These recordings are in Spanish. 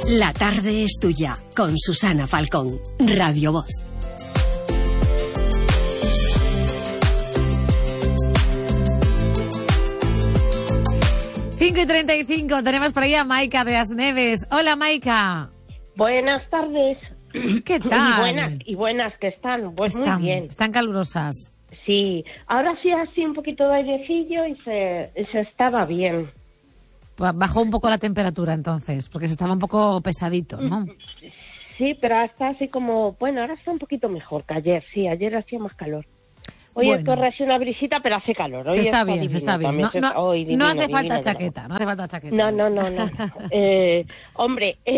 La tarde es tuya, con Susana Falcón, Radio Voz. Cinco y 35, tenemos por ahí a Maika de Asneves. Hola, Maika. Buenas tardes. ¿Qué tal? Y buenas que están, pues muy bien. Están calurosas. Sí, ahora sí así un poquito de airecillo y se estaba bien. Bajó un poco la temperatura entonces, porque se estaba un poco pesadito, ¿no? Sí, pero está así como, bueno, ahora está un poquito mejor que ayer, sí, ayer hacía más calor. Hoy es corre una brisita, pero hace calor. Hoy se está bien, se está bien. No hace falta chaqueta, no hace falta chaqueta. No. Hombre,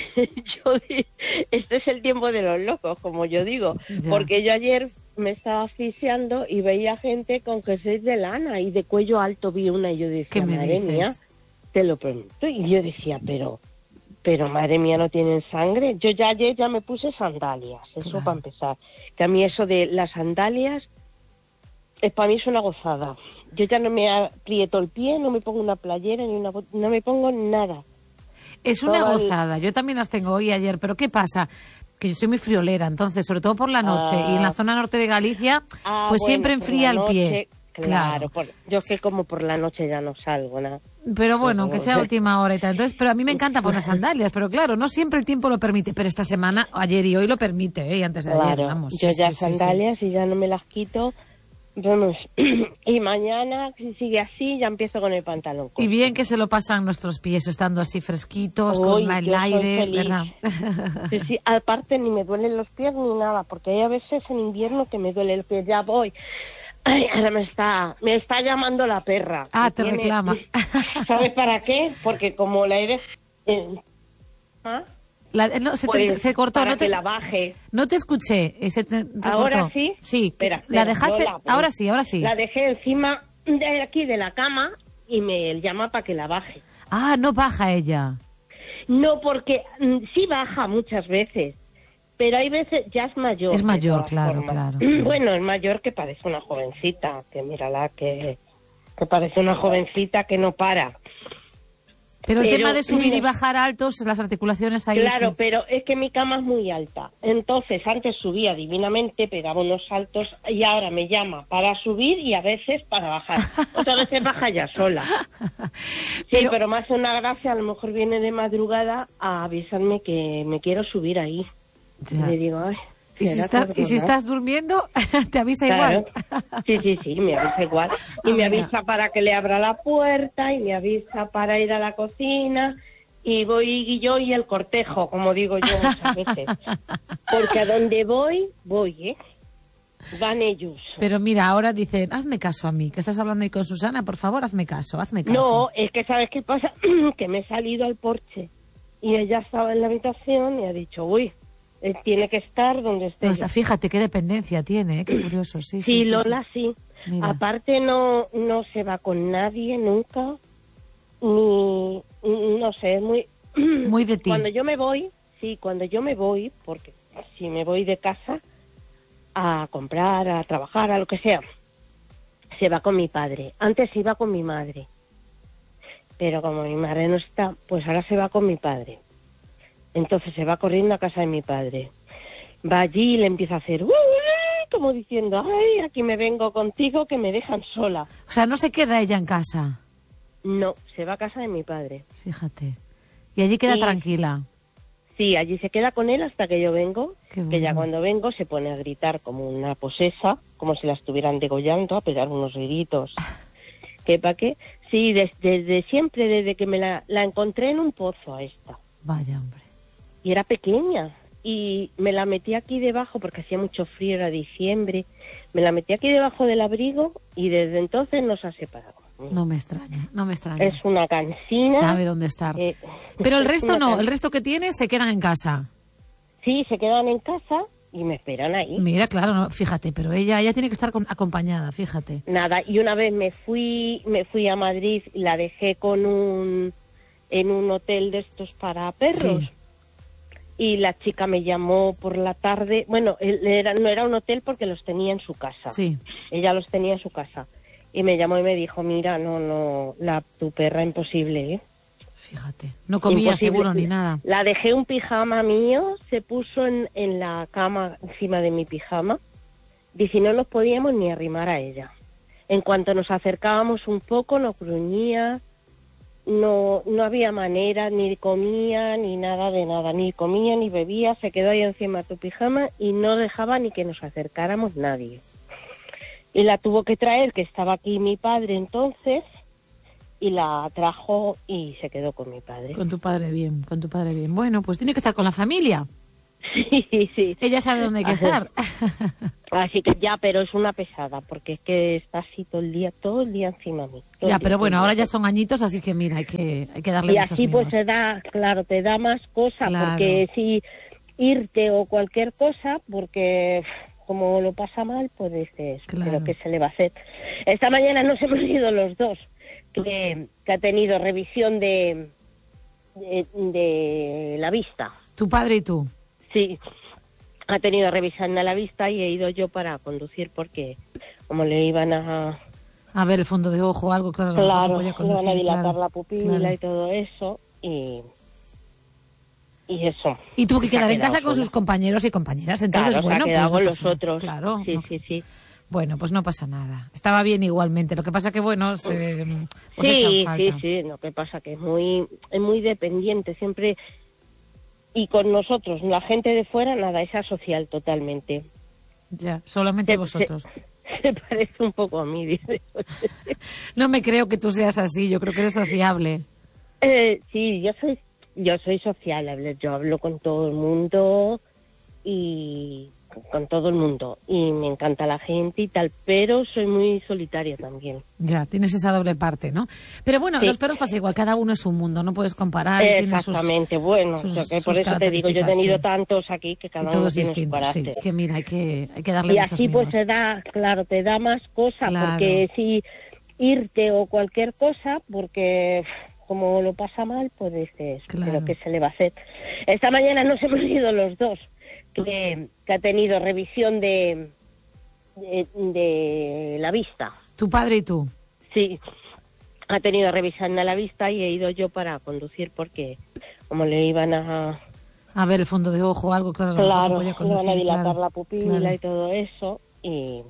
este es el tiempo de los locos, como yo digo, porque yo ayer me estaba asfixiando y veía gente con jerseys de lana y de cuello alto vi una y yo decía, madre mía, te lo pregunto. Y yo decía, pero madre mía, no tienen sangre. Yo ayer ya me puse sandalias, eso para empezar. Que a mí eso de las sandalias, para mí es una gozada. Yo ya no me aprieto el pie, no me pongo una playera, no me pongo nada. Es una gozada. Yo también las tengo hoy y ayer, pero ¿qué pasa? Que yo soy muy friolera, entonces, sobre todo por la noche, y en la zona norte de Galicia, pues siempre enfría el pie. Claro. Yo que como por la noche ya no salgo, nada. Pero bueno, aunque sea última hora y tal. Entonces, pero a mí me encanta poner sandalias, pero claro, no siempre el tiempo lo permite, pero esta semana, ayer y hoy lo permite, y antes de ayer, vamos. Yo sandalias y ya no me las quito. Vamos, y mañana, si sigue así, ya empiezo con el pantalón corto. Y bien que se lo pasan nuestros pies estando así fresquitos, con el aire, ¿verdad? Sí, aparte ni me duelen los pies ni nada, porque hay a veces en invierno que me duele el pie, ya voy. Ay, ahora me está llamando la perra. Te reclama. ¿Sabes para qué? Porque como la eres... se cortó. Para que la baje. No te escuché. ¿Ahora cortó. sí? Sí. Espera, ¿La dejaste? Ahora sí. La dejé encima de aquí de la cama y me llama para que la baje. No baja ella. No, porque sí baja muchas veces, pero hay veces ya es mayor. Es mayor, claro. Bueno, es mayor que parece una jovencita, que mírala, que parece una jovencita que no para. Pero el tema de subir y bajar altos, las articulaciones ahí... Claro, sí. pero es que mi cama es muy alta. Entonces, antes subía divinamente, pegaba unos saltos, y ahora me llama para subir y a veces para bajar. Otras veces baja ya sola. Sí, pero me hace una gracia, a lo mejor viene de madrugada a avisarme que me quiero subir ahí. Ya. Y le digo, ay... ¿Y si estás durmiendo, te avisa igual? Sí, me avisa igual. Y me avisa para que le abra la puerta, y me avisa para ir a la cocina, y voy yo y el cortejo, como digo yo muchas veces. Porque a donde voy, van ellos. Pero mira, ahora dicen, hazme caso a mí, que estás hablando ahí con Susana, por favor, hazme caso. No, es que ¿sabes qué pasa? Que me he salido al porche, y ella estaba en la habitación y ha dicho, él tiene que estar donde esté. No, fíjate qué dependencia tiene, qué curioso. Sí, Lola, sí. Mira. Aparte no se va con nadie nunca, ni, no sé, es muy de ti. Cuando yo me voy, porque si me voy de casa a comprar, a trabajar, a lo que sea, se va con mi padre. Antes iba con mi madre, pero como mi madre no está, pues ahora se va con mi padre. Entonces se va corriendo a casa de mi padre. Va allí y le empieza a hacer como diciendo, ay, aquí me vengo contigo, que me dejan sola. O sea, ¿no se queda ella en casa? No, se va a casa de mi padre. Fíjate. Y allí queda tranquila. Sí, allí se queda con él hasta que yo vengo. Que ya cuando vengo se pone a gritar como una posesa, como si la estuvieran degollando, a pegar unos gritos. ¿Qué pa' qué? Sí, desde siempre, desde que me la encontré en un pozo a esta. Vaya, hombre. Y era pequeña, y me la metí aquí debajo, porque hacía mucho frío, era diciembre, me la metí aquí debajo del abrigo, y desde entonces nos ha separado. No me extraña. Es una cansina. Sabe dónde estar. Pero el resto no, el resto que tiene se quedan en casa. Sí, se quedan en casa y me esperan ahí. Mira, claro, no, fíjate, pero ella tiene que estar acompañada, fíjate. Nada, y una vez me fui a Madrid y la dejé en un hotel de estos para perros. Sí. Y la chica me llamó por la tarde. Bueno, no era un hotel porque los tenía en su casa. Sí. Ella los tenía en su casa. Y me llamó y me dijo, mira, tu perra imposible, ¿eh? Fíjate, no comía seguro ni nada. La dejé un pijama mío, se puso en la cama encima de mi pijama. Dice, no nos podíamos ni arrimar a ella. En cuanto nos acercábamos un poco, nos gruñía, no había manera, ni comía, ni nada de nada, ni comía, ni bebía, se quedó ahí encima de tu pijama y no dejaba ni que nos acercáramos nadie. Y la tuvo que traer, que estaba aquí mi padre entonces, y la trajo y se quedó con mi padre. Con tu padre bien, con tu padre bien. Bueno, pues tiene que estar con la familia. Sí. Ella sabe dónde hay que estar. Así que ya, pero es una pesada, porque es que está así todo el día encima de mí. Ya, pero bueno, ahora ya son añitos, así que mira, hay que darle muchos así mimos. Pues te da más cosa, claro. Porque si irte o cualquier cosa, porque como lo pasa mal, pues dices, claro. Pero ¿qué se le va a hacer? Esta mañana nos hemos ido los dos, que ha tenido revisión de la vista. ¿Tu padre y tú? Sí, ha tenido revisión de la vista y he ido yo para conducir porque como le iban a ver el fondo de ojo o algo, claro. Claro, no le iban a dilatar la pupila claro. y todo eso y eso. Y tuvo que quedar en casa con sus compañeros y compañeras, entonces claro, bueno, se ha quedado pues con los otros. Claro. Sí. Bueno, pues no pasa nada. Estaba bien igualmente. Lo que pasa que, bueno, pues sí, echan falta. Sí. Lo que pasa que es muy dependiente siempre. Y con nosotros, la gente de fuera, nada, es asocial totalmente. Ya, solamente vosotros. Se parece un poco a mí, dice. No me creo que tú seas así, yo creo que eres sociable. Sí, yo soy sociable, yo hablo con todo el mundo y me encanta la gente y tal, pero soy muy solitaria también. Ya, tienes esa doble parte, ¿no? Pero bueno, sí. Los perros pasa igual, cada uno es un mundo, no puedes comparar. Exactamente, por eso te digo, yo he tenido tantos aquí que cada uno tiene su carácter. Sí, es que mira, hay que darle y muchos así mimos. Pues te da más cosa, claro. Porque si irte o cualquier cosa, porque como lo pasa mal, pues dices, claro. Pero ¿qué se le va a hacer? Esta mañana nos hemos ido los dos, que ha tenido revisión de la vista. ¿Tu padre y tú? Sí, ha tenido revisión de la vista y he ido yo para conducir porque como le iban a ver el fondo de ojo o algo, claro. Claro, le iban a dilatar la pupila y todo eso y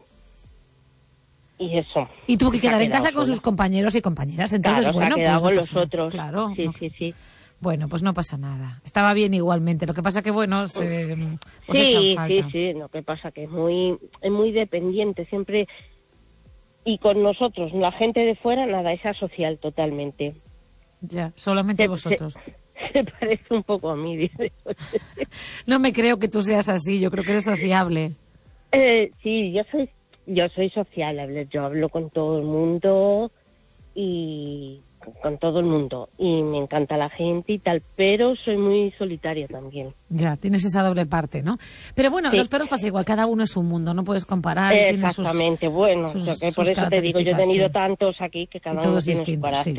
eso. Y tuvo que quedar en casa con sus compañeros y compañeras, entonces claro, bueno, se ha quedado pues con los otros. Claro. Sí. Bueno, pues no pasa nada. Estaba bien igualmente. Lo que pasa que, bueno, pues echan falta. Sí. Lo que pasa que es muy dependiente siempre. Y con nosotros, la gente de fuera, nada, es asocial totalmente. Ya, solamente vosotros. Se parece un poco a mí, dice. No me creo que tú seas así, yo creo que eres sociable. Sí, yo soy sociable, yo hablo con todo el mundo y me encanta la gente y tal, pero soy muy solitaria también. Ya, tienes esa doble parte, ¿no? Pero bueno, Los perros pasa igual, cada uno es un mundo, no puedes comparar. Exactamente, por eso te digo, yo he tenido tantos aquí que cada uno tiene su carácter.